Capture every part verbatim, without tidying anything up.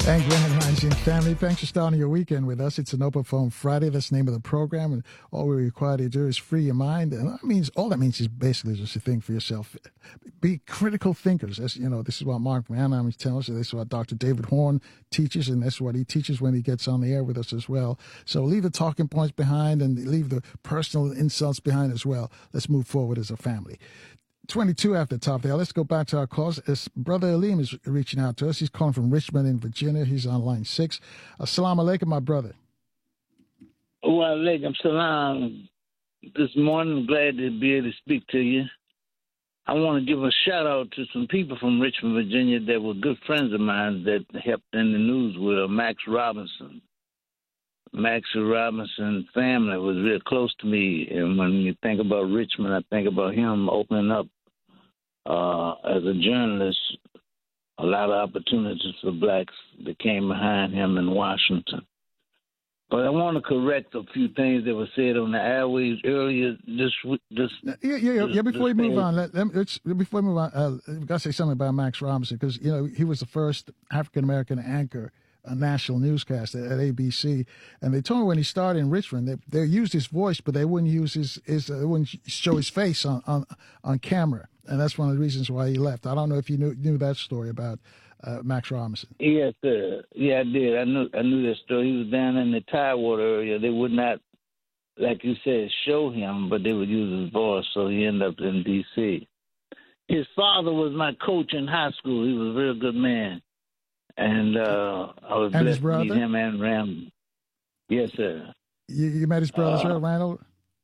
And Grand Rising family, thanks for starting your weekend with us. It's an Open Phone Friday. That's the name of the program. And all we require to do is free your mind. And that means, all that means is basically just to think for yourself. Be critical thinkers. As you know, this is what Mark Manheim is telling us. This is what Doctor David Horn teaches. And that's what he teaches when he gets on the air with us as well. So leave the talking points behind and leave the personal insults behind as well. Let's move forward as a family. twenty-two after the top there. Let's go back to our calls. It's Brother Aleem is reaching out to us. He's calling from Richmond in Virginia. He's on line six. Assalamu alaikum, my brother. Wa alaikum salam. This morning, glad to be able to speak to you. I want to give a shout out to some people from Richmond, Virginia that were good friends of mine that helped in the news with Max Robinson. Max Robinson family was real close to me. And when you think about Richmond, I think about him opening up uh, as a journalist, a lot of opportunities for blacks that came behind him in Washington. But I want to correct a few things that were said on the airwaves earlier this this. Yeah, yeah, yeah. yeah before we move on, let, let, let's, before we move on, uh, I've got to say something about Max Robinson because you know he was the first African American anchor, a national newscast at, at A B C, and they told me when he started in Richmond, they, they used his voice, but they wouldn't use his, his uh, they wouldn't show his face on, on on camera, and that's one of the reasons why he left. I don't know if you knew knew that story about uh, Max Robinson. Yes, sir. Yeah, I did. I knew I knew that story. He was down in the Tidewater area. They would not, like you said, show him, but they would use his voice, so he ended up in D C. His father was my coach in high school. He was a real good man. And uh, I was and blessed to meet him and Randall. Yes, sir. You, you met his brother, uh, sir, Randall?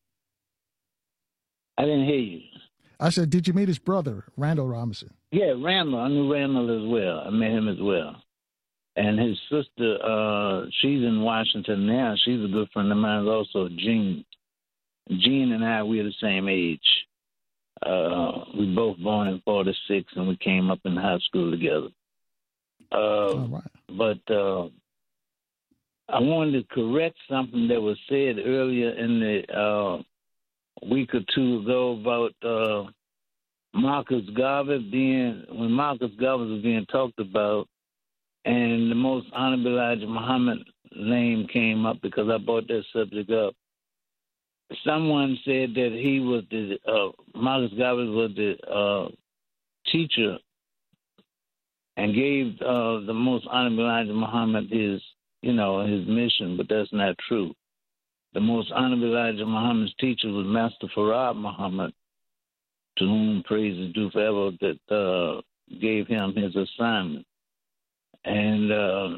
I didn't hear you. I said, did you meet his brother, Randall Robinson? Yeah, Randall. I knew Randall as well. I met him as well. And his sister, uh, she's in Washington now. She's a good friend of mine also, Jean. Jean and I, we're the same age. Uh, we both born in forty-six, and we came up in high school together. Uh, right. But uh, I wanted to correct something that was said earlier in the uh, week or two ago about uh, Marcus Garvey being, when Marcus Garvey was being talked about, and the Most Honorable Elijah Muhammad name came up because I brought that subject up. Someone said that he was the, uh, Marcus Garvey was the uh, teacher and gave uh, the Most Honorable Elijah Muhammad his, you know, his mission, but that's not true. The Most Honorable Elijah Muhammad's teacher was Master Farad Muhammad, to whom praise is due forever, that uh, gave him his assignment. And uh,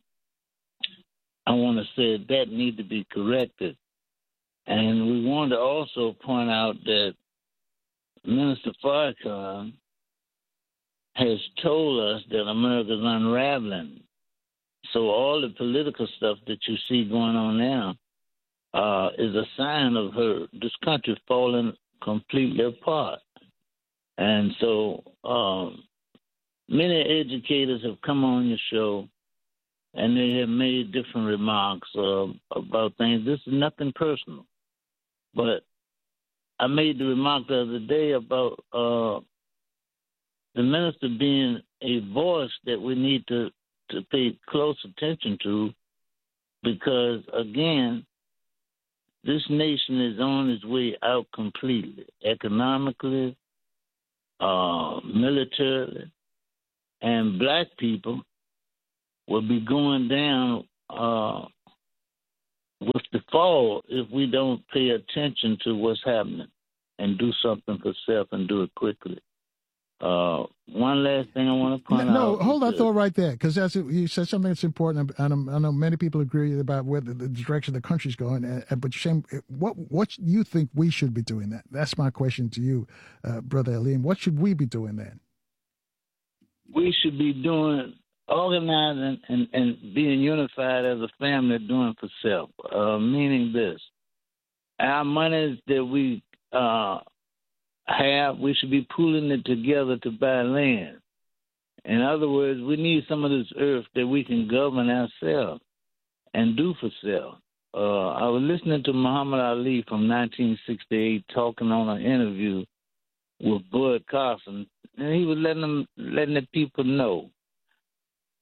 I want to say that need to be corrected. And we want to also point out that Minister Farrakhan has told us that America's unraveling. So all the political stuff that you see going on now uh, is a sign of her, this country falling completely apart. And so um, many educators have come on your show, and they have made different remarks uh, about things. This is nothing personal. But I made the remark the other day about uh, the minister being a voice that we need to, to pay close attention to because, again, this nation is on its way out completely, economically, uh, militarily, and black people will be going down uh, with the fall if we don't pay attention to what's happening and do something for self and do it quickly. Uh, one last thing I want to point no, out. No, hold that thought right there, because that's you said something that's important, and I know many people agree about where the, the direction the country's going. And, but Shane, what what do you think we should be doing then? That's my question to you, uh, Brother Aleem. What should we be doing then? We should be doing organizing and, and being unified as a family, doing for self. Uh, meaning this: our monies that we uh, have, we should be pooling it together to buy land. In other words, we need some of this earth that we can govern ourselves and do for self. Uh, I was listening to Muhammad Ali from nineteen sixty-eight talking on an interview with Bud Carson, and he was letting them, letting the people know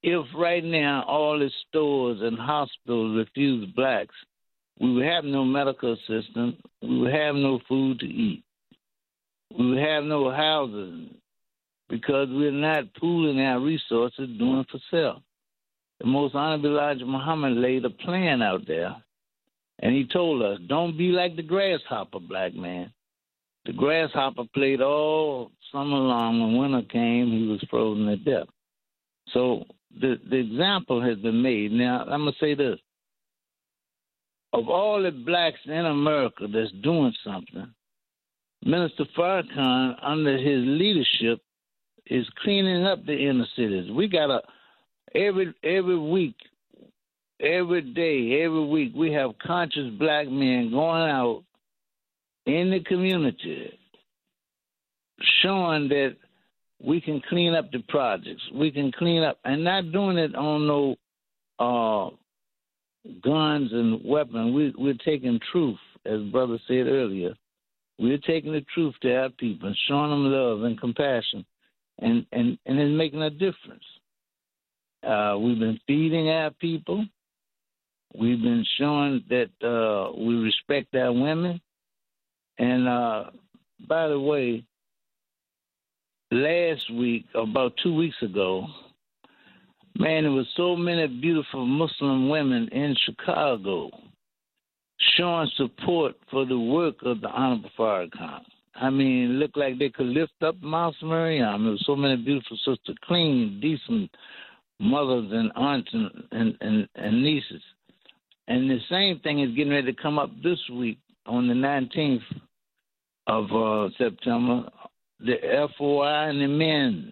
if right now all the stores and hospitals refuse blacks, we would have no medical assistance, we would have no food to eat, we would have no housing, because we're not pooling our resources doing for self. The Most Honorable Elijah Muhammad laid a plan out there, and he told us, don't be like the grasshopper, black man. The grasshopper played all summer long. When winter came, he was frozen to death. So the, the example has been made. Now, I'm going to say this. Of all the blacks in America that's doing something, Minister Farrakhan, under his leadership, is cleaning up the inner cities. We got a, every every week, every day, every week, we have conscious black men going out in the community showing that we can clean up the projects. We can clean up, and not doing it on no uh, guns and weapons. We, we're taking truth, as Brother said earlier. We're taking the truth to our people and showing them love and compassion, and, and, and it's making a difference. Uh, we've been feeding our people. We've been showing that uh, we respect our women. And uh, by the way, last week, about two weeks ago, man, there was so many beautiful Muslim women in Chicago showing support for the work of the Honorable Farrakhan. I mean, it looked like they could lift up Mount Mariam. There were so many beautiful sisters, clean, decent mothers and aunts and, and, and, and nieces. And the same thing is getting ready to come up this week on the nineteenth of uh, September. The F O I and the men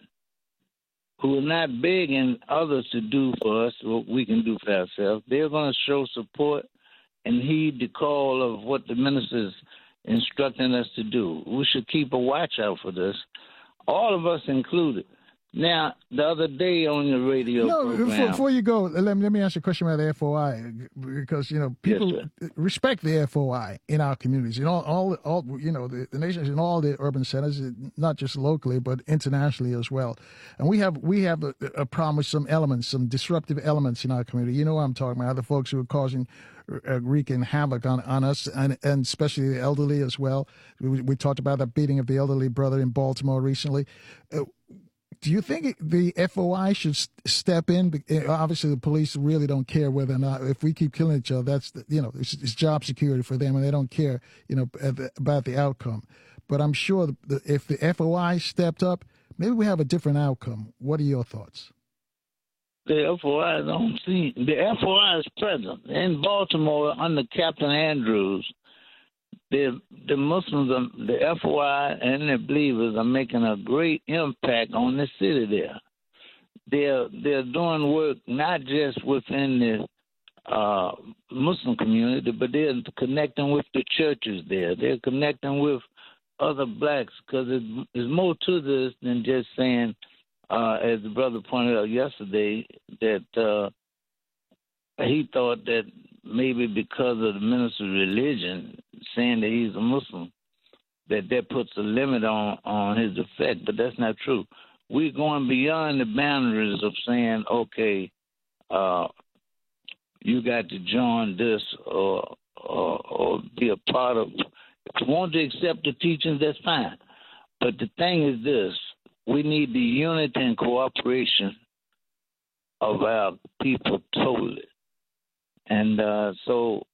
who are not begging others to do for us what we can do for ourselves, they're going to show support and heed the call of what the minister is instructing us to do. We should keep a watch out for this, all of us included. Now, the other day on the radio no, program... Before, before you go, let me, let me ask you a question about the F O I, because, you know, people yes, respect the F O I in our communities. In all, all, all you know, the, the nations in all the urban centers, not just locally, but internationally as well. And we have we have a, a problem with some elements, some disruptive elements in our community. You know what I'm talking about, other folks who are causing uh, wreaking havoc on, on us, and, and especially the elderly as well. We, we talked about that beating of the elderly brother in Baltimore recently. Uh, Do you think the F O I should step in? Obviously, the police really don't care whether or not, if we keep killing each other, that's, the, you know, it's, it's job security for them, and they don't care, you know, about the outcome. But I'm sure the, if the F O I stepped up, maybe we have a different outcome. What are your thoughts? The F O I don't see. The F O I is present in Baltimore under Captain Andrews. The the Muslims, are, the F O I and the believers are making a great impact on the city there. They're they're doing work not just within the uh, Muslim community, but they're connecting with the churches there. They're connecting with other blacks, because there's more to this than just saying, uh, as the brother pointed out yesterday, that uh, he thought that maybe because of the minister's religion, saying that he's a Muslim, that that puts a limit on, on his effect. But that's not true. We're going beyond the boundaries of saying, okay, uh, you got to join this or, or, or be a part of. If you want to accept the teachings, that's fine. But the thing is this, we need the unity and cooperation of our people totally. And uh, so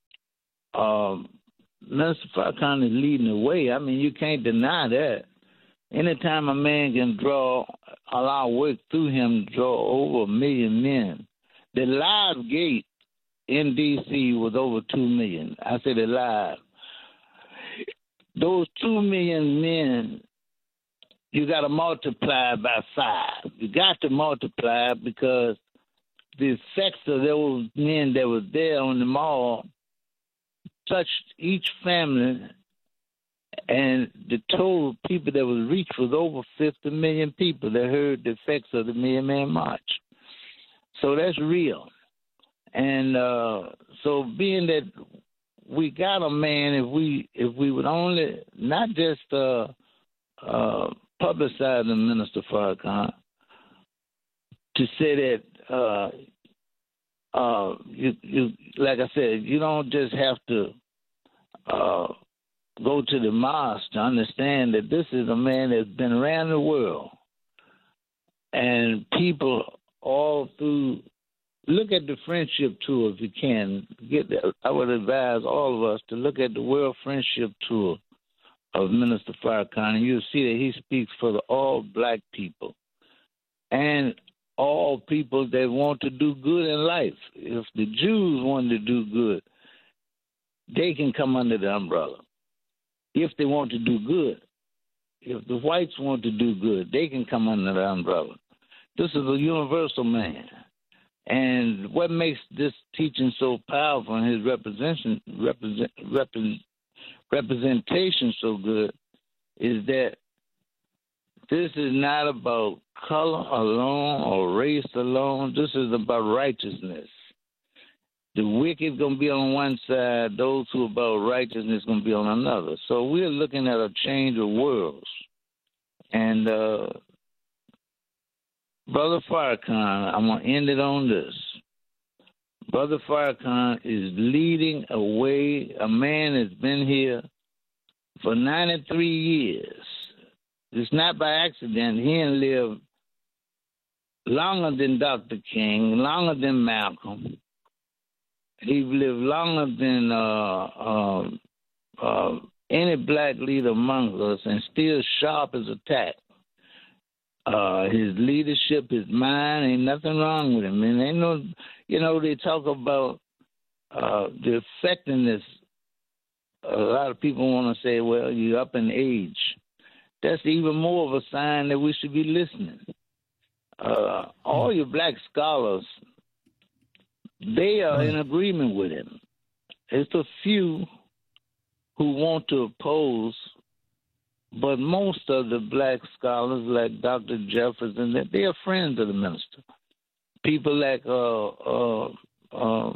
um, Minister Farrakhan is leading the way. I mean, you can't deny that. Anytime a man can draw, allow work through him to draw over a million men. The live gate in D C was over two million. I said it live. Those two million men, you got to multiply by five. You got to multiply, because the effects of those men that were there on the mall touched each family, and the total people that was reached was over fifty million people that heard the effects of the Million Man March. So that's real. And uh, so being that we got a man, if we if we would only not just uh, uh, publicize the Minister Farrakhan, to say that uh, uh, you, you, like I said, you don't just have to uh, go to the mosque to understand that this is a man that's been around the world. And people all through, look at the friendship tour if you can. Get that. I would advise all of us to look at the World Friendship Tour of Minister Farrakhan, and you'll see that he speaks for the all black people and all people that want to do good in life. If the Jews want to do good, they can come under the umbrella. If they want to do good, if the whites want to do good, they can come under the umbrella. This is a universal man. And what makes this teaching so powerful and his representation, represent, represent, representation so good is that this is not about color alone or race alone. This is about righteousness. The wicked going to be on one side. Those who are about righteousness going to be on another. So we're looking at a change of worlds. And uh, Brother Farrakhan, I'm going to end it on this. Brother Farrakhan is leading a way. A man has been here for ninety-three years. It's not by accident. He ain't lived longer than Doctor King, longer than Malcolm. He lived longer than uh, uh, uh, any black leader among us, and still sharp as a tack. Uh, his leadership, his mind, ain't nothing wrong with him. And ain't no, you know, they talk about uh, the effectiveness. A lot of people want to say, well, you're up in age. That's even more of a sign that we should be listening. Uh, all your black scholars, they are in agreement with him. It's a few who want to oppose, but most of the black scholars, like Doctor Jefferson, they are friends of the minister. People like uh, uh, uh,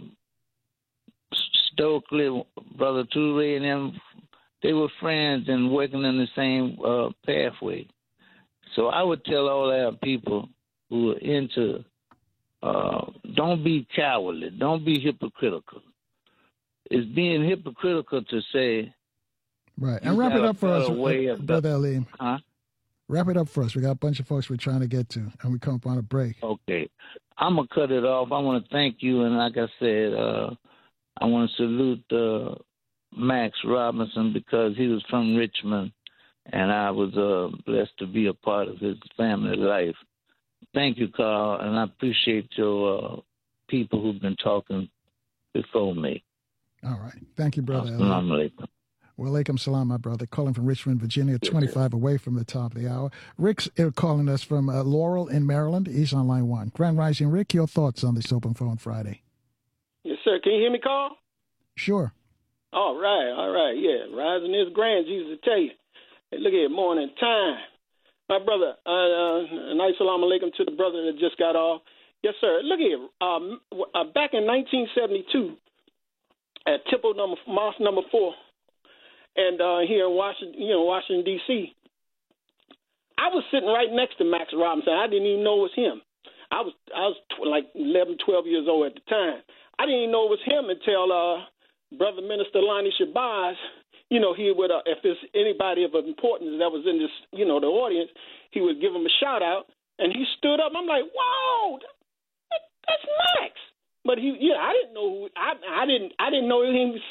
Stokely, Brother Toure, and them, they were friends and working in the same uh, pathway. So I would tell all our people who are into, uh, don't be cowardly, don't be hypocritical. It's being hypocritical to say, right. And wrap it up for us, uh, Brother Aleem. Huh? Wrap it up for us. We got a bunch of folks we're trying to get to, and we come up on a break. Okay. I'm going to cut it off. I want to thank you, and like I said, uh, I want to salute uh, Max Robinson because he was from Richmond, and I was uh, blessed to be a part of his family life. Thank you, Carl, and I appreciate your uh, people who've been talking before me. All right. Thank you, Brother. Assalamu alaikum. Well, alaikum salam, my brother. Calling from Richmond, Virginia, twenty-five away from the top of the hour. Rick's calling us from uh, Laurel in Maryland. He's on line one. Grand Rising, Rick, your thoughts on this Open Phone Friday? Yes, sir. Can you hear me, Carl? Sure. All right, all right, yeah. Rising is grand, Jesus will tell you. Hey, look at morning time. My brother, uh, uh, nice salam alaikum to the brother that just got off. Yes, sir. Look here. Um, uh, back in nineteen seventy-two, at Temple number Mosque number four, and uh, here in Washington, you know, Washington D C, I was sitting right next to Max Robinson. I didn't even know it was him. I was I was tw- like eleven, twelve years old at the time. I didn't even know it was him until uh, Brother Minister Lonnie Shabazz, you know, he would, uh, if there's anybody of importance that was in this, you know, the audience, he would give him a shout out, and he stood up. I'm like, whoa, that, that's Max. But he, yeah, I didn't know who, I, I didn't, I didn't know him